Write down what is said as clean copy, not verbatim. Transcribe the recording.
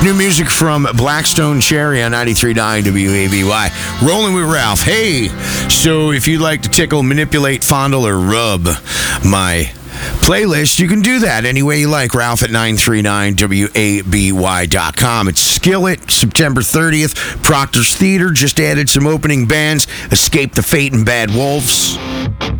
New music from Blackstone Cherry on 93.9 WABY. Rolling with Ralph. Hey, so if you'd like to tickle, manipulate, fondle, or rub my playlist, you can do that any way you like. Ralph at 939WABY.com. It's Skillet, September 30th. Proctor's Theater just added some opening bands. Escape the Fate and Bad Wolves.